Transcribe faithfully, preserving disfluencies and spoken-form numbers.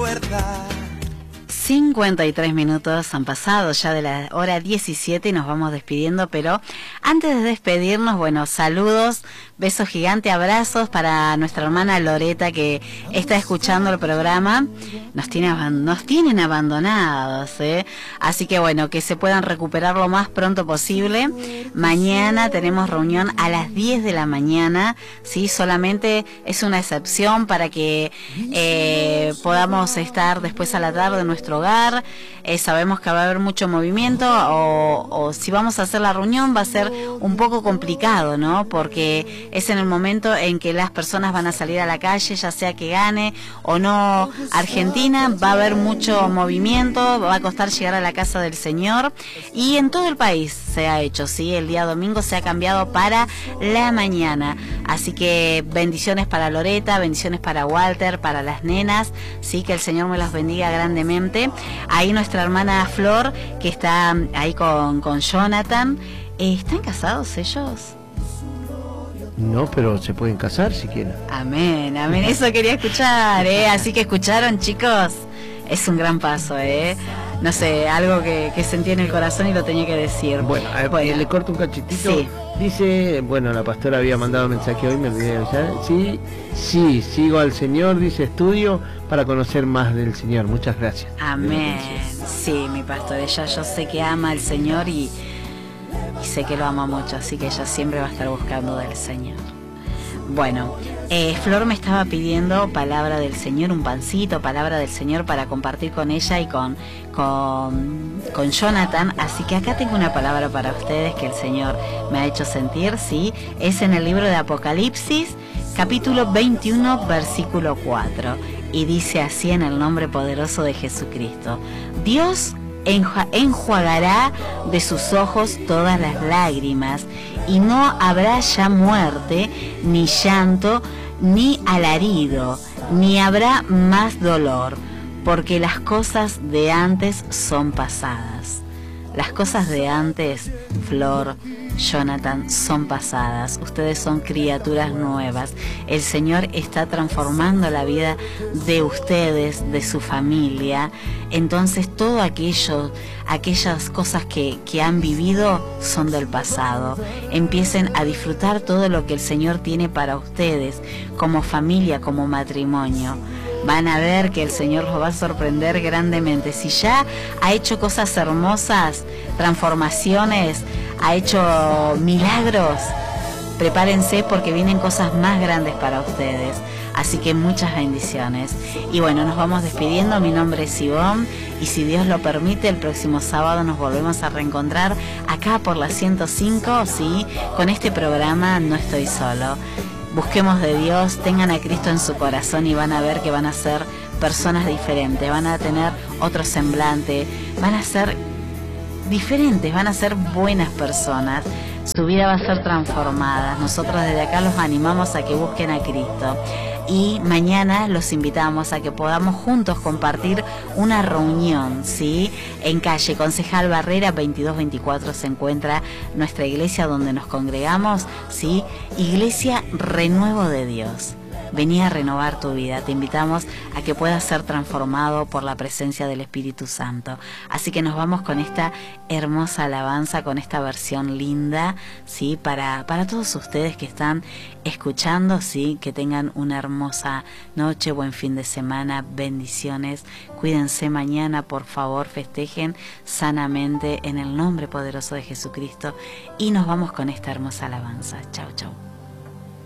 recuerda. cincuenta y tres minutos han pasado ya de la hora diecisiete y nos vamos despidiendo, pero antes de despedirnos, bueno, saludos, besos gigantes, abrazos para nuestra hermana Loreta que está escuchando el programa. Nos, tiene, nos tienen abandonados, ¿eh? Así que bueno, que se puedan recuperar lo más pronto posible. Mañana tenemos reunión a las diez de la mañana, ¿sí? Solamente es una excepción para que eh, podamos estar después a la tarde en nuestro hogar. Eh, sabemos que va a haber mucho movimiento, o, o si vamos a hacer la reunión va a ser un poco complicado, ¿no? Porque es en el momento en que las personas van a salir a la calle, ya sea que gane o no Argentina, va a haber mucho movimiento, va a costar llegar a la casa del Señor, y en todo el país se ha hecho, ¿sí? El día domingo se ha cambiado para la mañana, así que bendiciones para Loreta, bendiciones para Walter, para las nenas, sí, que el Señor me los bendiga grandemente. Ahí nuestra hermana Flor, que está ahí con, con Jonathan. ¿Están casados ellos? No, pero se pueden casar si quieren. Amén, amén, eso quería escuchar, ¿eh? Así que escucharon, chicos, es un gran paso, ¿eh? No sé, algo que, que sentí en el corazón y lo tenía que decir. Bueno, a ver, bueno. Le corto un cachitito. Sí. Dice, bueno, la pastora había mandado un mensaje hoy, me olvidé de avisar. Sí, sí, sigo al Señor, dice, estudio para conocer más del Señor. Muchas gracias. Amén. Sí, mi pastor, ella yo sé que ama al Señor y, y sé que lo ama mucho, así que ella siempre va a estar buscando del Señor. Bueno, eh, Flor me estaba pidiendo palabra del Señor, un pancito, palabra del Señor para compartir con ella y con, con, con Jonathan, así que acá tengo una palabra para ustedes que el Señor me ha hecho sentir, ¿sí? Es en el libro de Apocalipsis, capítulo veintiuno, versículo cuatro, y dice así en el nombre poderoso de Jesucristo: Dios enjuagará de sus ojos todas las lágrimas, y no habrá ya muerte, ni llanto, ni alarido, ni habrá más dolor, porque las cosas de antes son pasadas. Las cosas de antes, Flor, Jonathan, son pasadas. Ustedes son criaturas nuevas. El Señor está transformando la vida de ustedes, de su familia. Entonces todo aquello, aquellas cosas que, que han vivido son del pasado. Empiecen a disfrutar todo lo que el Señor tiene para ustedes, como familia, como matrimonio. Van a ver que el Señor los va a sorprender grandemente. Si ya ha hecho cosas hermosas, transformaciones, ha hecho milagros, prepárense porque vienen cosas más grandes para ustedes. Así que muchas bendiciones. Y bueno, nos vamos despidiendo. Mi nombre es Ivonne y si Dios lo permite, el próximo sábado nos volvemos a reencontrar acá por la ciento cinco, ¿sí? Con este programa No Estoy Solo. Busquemos de Dios, tengan a Cristo en su corazón y van a ver que van a ser personas diferentes, van a tener otro semblante, van a ser diferentes, van a ser buenas personas, su vida va a ser transformada. Nosotros desde acá los animamos a que busquen a Cristo. Y mañana los invitamos a que podamos juntos compartir una reunión, ¿sí? En calle Concejal Barrera veintidós veinticuatro se encuentra nuestra iglesia donde nos congregamos, ¿sí? Iglesia Renuevo de Dios. Vení a renovar tu vida, te invitamos a que puedas ser transformado por la presencia del Espíritu Santo. Así que nos vamos con esta hermosa alabanza, con esta versión linda, ¿sí? Para, para todos ustedes que están escuchando, ¿sí? Que tengan una hermosa noche, buen fin de semana, bendiciones. Cuídense mañana, por favor, festejen sanamente en el nombre poderoso de Jesucristo. Y nos vamos con esta hermosa alabanza. Chau, chau.